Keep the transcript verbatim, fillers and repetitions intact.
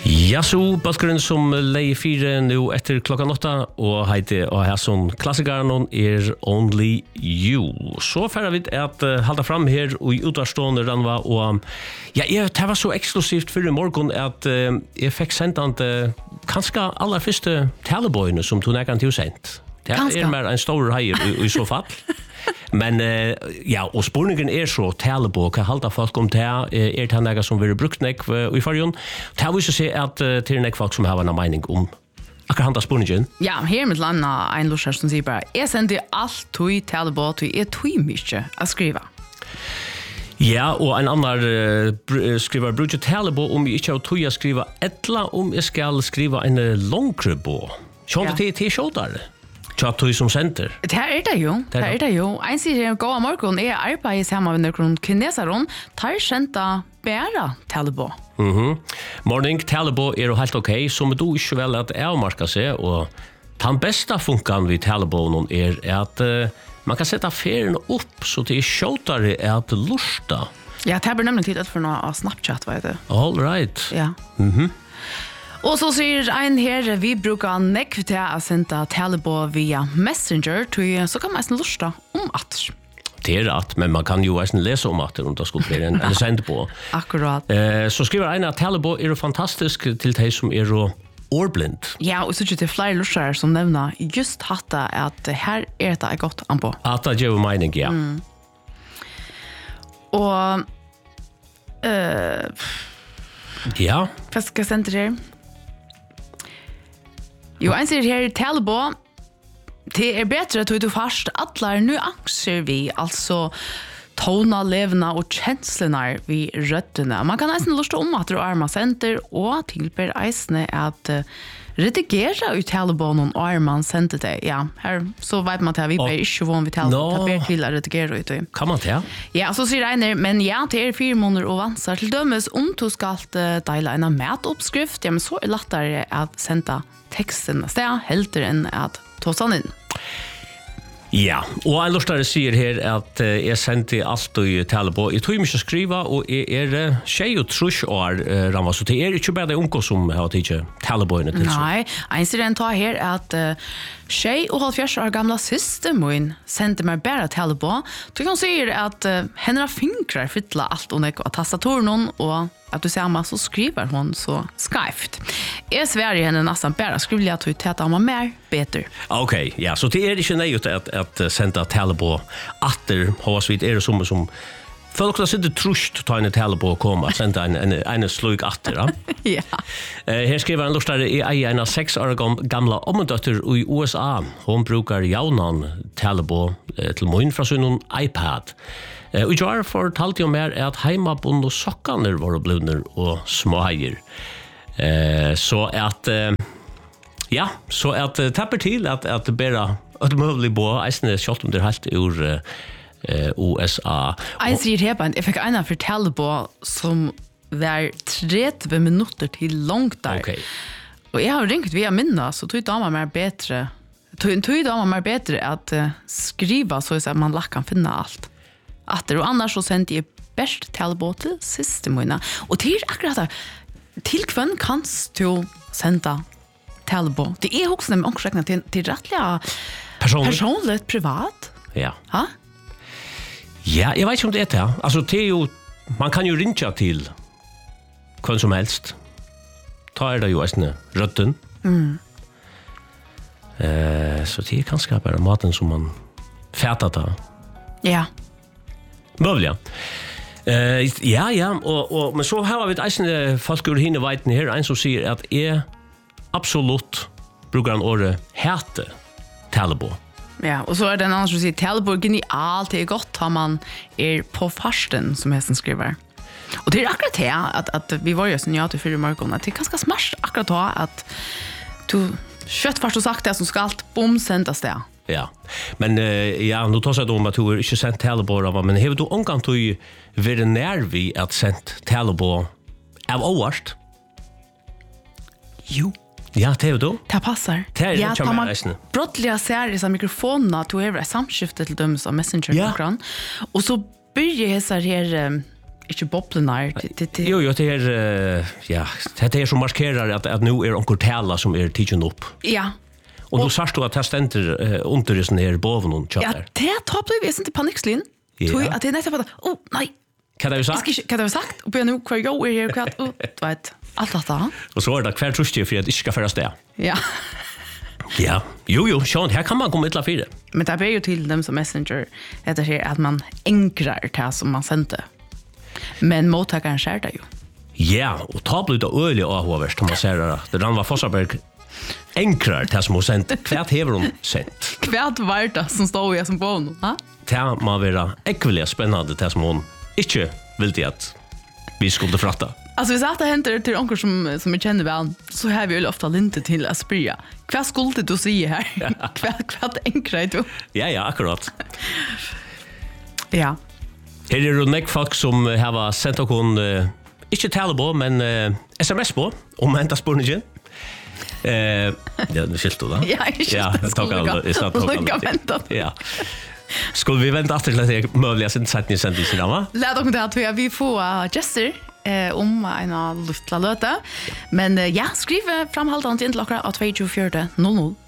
Ja, så bakgrunnen som lei fire nu etter klokka åtta, og heite og her som klassikeren er Only You. Så færre vi at uh, halda fram her i utvarstående Ranva, og ja, jeg, det var så eksklusivt for i morgen at uh, jeg fikk sendt han til kanskje aller første taleboyene som tog nægant til sendt. Det er mer en stor heier i, i så fall. Men uh, ja, og spurningen er så talebo, hva halda folk om det, er det noe som vil brukt nek i fargen? Det viser seg at uh, det er nek folk som har en mening om akkurat handa spurningen. Ja, her med landa en lusher som sier bare, jeg sender alt tog talebo, tog er tog mykje å skrive. Ja, og en annan uh, skriver bruker talebo om jeg ikke har tog å skrive, etla om jeg skal skrive en longre bo. Sånn at det er til Chat som center. Det er det jo. Det er det jo. En sier gå av morgen er arbeid sammen med noen kineseron, tar kjenta bæra talebo. Mhm. Morning talebo er jo helt ok, så med du ikke vel at avmarka seg, og den beste funkan vi taleboen er at uh, man kan sette ferien opp, så det er kjøttere at lusta. Ja, det blir nemlig tid for noe av Snapchat, vet du. All right. Ja. Mhm. Og så sier en her, vi bruker nekv til å sende talebo via Messenger, så kan man nesten lusta om at. Det er at, men man kan jo nesten lese om at det rundt av skolen, eller sende på. Akkurat. Eh, så skriver en at talebo er jo fantastisk til de som er jo ordblind. Ja, og så er det flere lustere som nevner just hatt at her er det godt an på. At det gjør mening, ja. Mm. Og uh, ja. Hva skal jeg sende her? Jo, en sier her, talebo, det er bedre at du fast atler nyanser vi, altså tona, levna og kjenslene vi røttene. Man kan nesten lusta om at du arma senter, og tilber eisene at uh, redigera ut talebonen og arman senter det. Ja, her så vet man til at vi ber ikke vån vi talebonen, det ber til å redigera ut det. Kan man til? Ja, så sier Einer, men ja, det er fire måneder og vanser til dømes om du skal uh, deile en matoppskrift, ja, men så er det lettere at sende teksten av sted, helter enn at ta sånn inn. Ja, og en lustare sier her at uh, jeg sendte alt og talebo. Jeg tror ikke skriva, og jeg er uh, tjej og trus år, uh, Ramva, så det er ikke bare det unge som har ikke taleboene til. Nei, en sier en tar her at uh, tjej og halvfjerds år gamla syster min sendte meg bare talebo. Så kan sier at uh, henne fingrar fytla alt og nekva tastaturen, og at du ser meg så skriver hon så skreift. Jeg sverer henne nesten bare skrivelig at hun tæt av meg mer bedre. Ok, ja, så det er ikke nøyt at, at sende talebo atter hos vidt er det som som folk har sitter trusht ta en talebo og komme, sende en, en, en slug atter. Ja. Ja. Uh, her skriver en lustare i ei en av seks år gamla ommedøtter i U S A. Hun bruker jaunan talebo uh, til mun fra sin iPad. Uh, og jeg fortalte jo mer at heimabund og sokkaner var blivner og småheier. Uh, så at uh, ja, så at uh, tapper til at, at bera at mulig bo eisne kjolt om det er helt ur uh, uh, U S A. Jeg sier her, jeg fikk en av fortelle på som var tretti minutter til langt der. Okay. Og jeg har ringt via minna, så tog damer mer bedre tog, tog damer mer bedre at uh, skriva så at man lagt kan finne alt. Atter, og annars så sendte jeg best talebo til siste måned. Og til akkurat der, til hvem kan du sende talebo? Det er også nemlig omkring til, til rettelig personligt. personligt, privat. Ja. Ha? Ja, jeg vet ikke om det er det. Altså, det er jo, man kan jo ringe til hvem som helst. Ta er det jo eisne røtten. Mm. Uh, så det er kanskje bare maten som man fæter ta. Ja. Møvlig, ja. Uh, ja, ja, og, og, men så har vi et eisende folk ur hinne veiten her, en som sier at jeg absolutt bruker en året hete talebo. Ja, og så er det en annen som sier talebo er genialt, det er godt har man er på farsten, som hesten skriver. Og det er akkurat det, at, at vi var jo sånn ja til fire morgen, at det er ganske smart akkurat det, at du kjøtt først og sagt det som skal alt bom sendes det. Ja, men uh, ja, nu tar jeg om at du er ikke sendt talebo, men har du omgang til å være nær vi at sendt talebo av årst? Jo. Ja, det er du. Det passer. Det er ja, ikke mer reisende. Brottelig ser i mikrofonene, at du har et samskifte til dømes av Messenger. Ja. Og så börjar jag så här inte bobblarna. Jo, jo, det är uh, ja, det är som markerar att att nu är onkel Tala som är teaching upp. Ja. Och då sa du att testenter uh, under i sån här boven och Ja, det tar blev jag inte panikslin. Tror jag att det nästan bara, oh, nej. Kan det ju sagt? Kan det sagt? Och nu kvar jag är här kvart. Oh, vet. Allt detta. Och så är det kvar trust för att det ska föras där. Ja. Ja, jo, jo, Sean, här kan man komma till fyra. Men det är ju till dem som messenger att det är att man enkrar det som man sände. Men mottagaren skär det ju. Ja, och ta blir det öliga avhåverst om man säger det. Det Ranva Fossarberg enkrar det som hon sänt. Kvärt hever hon sänt. Kvärt var det som stod jag som på honom. Ha? Det må vara ekviliga spännande det som hon inte vill att vi skulle fratta. Alltså hvis att det händer till onkel som som jag känner väl så har vi ju ofta inte till att sprida. Vad skulle du säga här? Vad vad enkrar du? Ja, ja, akkurat. Ja. Här är det nek folk som har sendt okon uh, ikke tale på, men uh, sms på om henta spurningen. Eh, ja, det skilt du da. Ja, jeg skilt ja, det. Lukka venta. Ja. Skulle vi vänta efter att det möjliga sin sättning sen till sidan, va? Lät oss det att vi får uh, gester eh, om en luftla löte. Men uh, ja, skriv framhaltande till klockan två fyra noll noll.